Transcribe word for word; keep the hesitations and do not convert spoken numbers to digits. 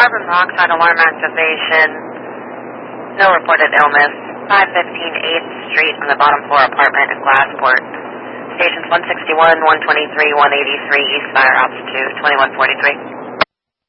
carbon monoxide alarm activation. No reported illness. five fifteen eighth Street in the bottom floor apartment in Glassport. Stations one sixty-one, one twenty-three, one eighty-three, East Fire Ops two, twenty-one forty-three.